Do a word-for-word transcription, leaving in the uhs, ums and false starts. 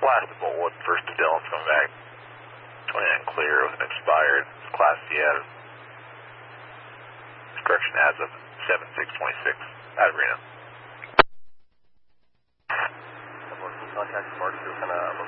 Last of Boltwood, first to Dillon's coming back. twenty-nine clear with an expired Class C added. Correction as of seven six twenty-six at Reno. Contact departure, kind of